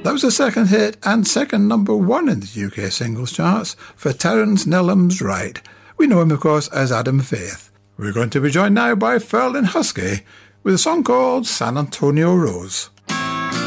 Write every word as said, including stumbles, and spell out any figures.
That was the second hit and second number one in the U K singles charts for Terence Nellum's Ride. We know him, of course, as Adam Faith. We're going to be joined now by Ferlin Husky with a song called San Antonio Rose.